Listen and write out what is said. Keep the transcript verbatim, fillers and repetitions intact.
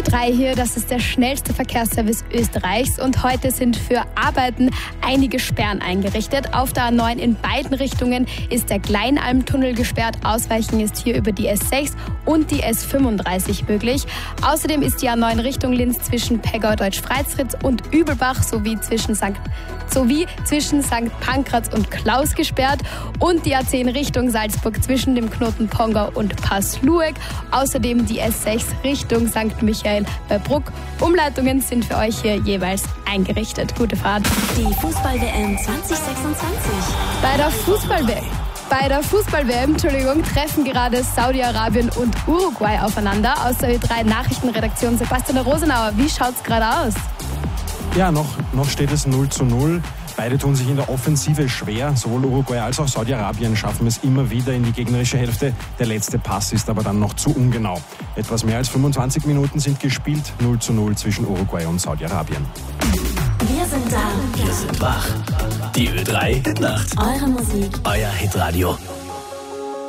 drei hier, das ist der schnellste Verkehrsservice Österreichs und heute sind für Arbeiten einige Sperren eingerichtet. Auf der A neun in beiden Richtungen ist der Kleinalmtunnel gesperrt. Ausweichen ist hier über die S sechs und die S fünfunddreißig möglich. Außerdem ist die A neun Richtung Linz zwischen Pegau-Deutsch-Freitritz und Übelbach sowie zwischen Sankt sowie zwischen Sankt Pankraz und Klaus gesperrt und die A zehn Richtung Salzburg zwischen dem Knoten Pongau und Passlueck. Außerdem die S sechs Richtung Sankt Michael bei Bruck. Umleitungen sind für euch hier jeweils eingerichtet. Gute Fahrt. Die Fußball-W M zwanzig sechsundzwanzig. Bei der Fußball-W M Bei der Fußball-W M Entschuldigung, treffen gerade Saudi-Arabien und Uruguay aufeinander. Aus der Ö drei Nachrichtenredaktion Sebastian Rosenauer, wie schaut's gerade aus? Ja, noch, noch steht es null zu null. Beide tun sich in der Offensive schwer. Sowohl Uruguay als auch Saudi-Arabien schaffen es immer wieder in die gegnerische Hälfte. Der letzte Pass ist aber dann noch zu ungenau. Etwas mehr als fünfundzwanzig Minuten sind gespielt. null zu null zwischen Uruguay und Saudi-Arabien. Wir sind da. Wir sind wach. Die Ö drei Hitnacht. Eure Musik. Euer Hitradio.